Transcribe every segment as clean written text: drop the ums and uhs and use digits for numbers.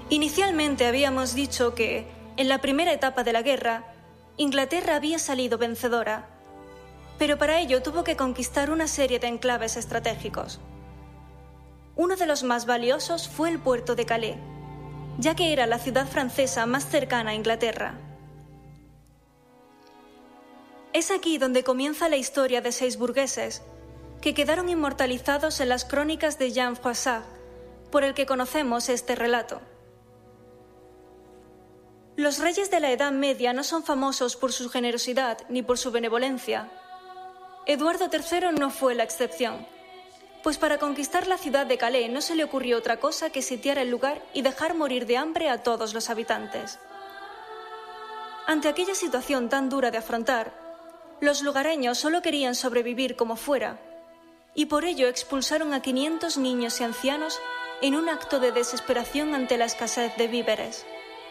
Inicialmente habíamos dicho que, en la primera etapa de la guerra, Inglaterra había salido vencedora, pero para ello tuvo que conquistar una serie de enclaves estratégicos. Uno de los más valiosos fue el puerto de Calais, ya que era la ciudad francesa más cercana a Inglaterra. Es aquí donde comienza la historia de 6 burgueses, que quedaron inmortalizados en las crónicas de Jean Froissart, por el que conocemos este relato. Los reyes de la Edad Media no son famosos por su generosidad ni por su benevolencia. Eduardo III no fue la excepción, pues para conquistar la ciudad de Calais no se le ocurrió otra cosa que sitiar el lugar y dejar morir de hambre a todos los habitantes. Ante aquella situación tan dura de afrontar, los lugareños solo querían sobrevivir como fuera, y por ello expulsaron a 500 niños y ancianos en un acto de desesperación ante la escasez de víveres.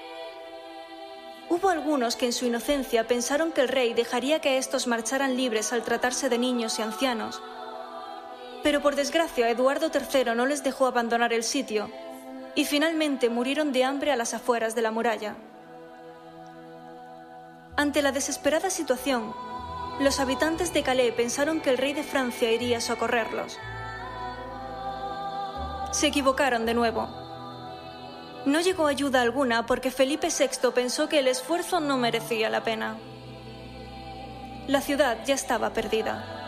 Hubo algunos que en su inocencia pensaron que el rey dejaría que estos marcharan libres al tratarse de niños y ancianos, pero por desgracia Eduardo III no les dejó abandonar el sitio y finalmente murieron de hambre a las afueras de la muralla. Ante la desesperada situación, los habitantes de Calais pensaron que el rey de Francia iría a socorrerlos. Se equivocaron de nuevo. No llegó ayuda alguna porque Felipe VI pensó que el esfuerzo no merecía la pena. La ciudad ya estaba perdida.